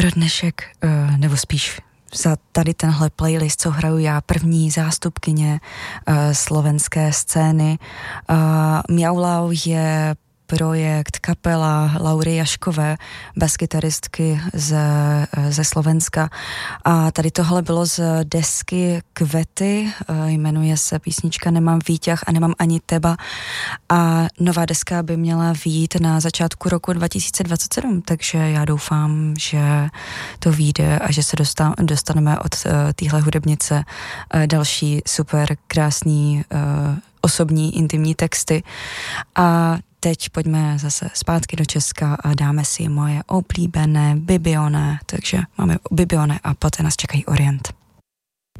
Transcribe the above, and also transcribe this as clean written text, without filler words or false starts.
pro dnešek, nebo spíš za tady tenhle playlist, co hraju já, první zástupkyně slovenské scény. Mjaulau je projekt, kapela Laury Jaškové, baskytaristky ze Slovenska. A tady tohle bylo z desky Kvety, jmenuje se písnička Nemám výťah a nemám ani teba. A nová deska by měla vyjít na začátku roku 2027, takže já doufám, že to vyjde a že se dostaneme od téhle hudebnice další super krásný osobní, intimní texty. A teď pojďme zase zpátky do Česka a dáme si moje oblíbené Bibione, takže máme Bibione a poté nás čekají Orient.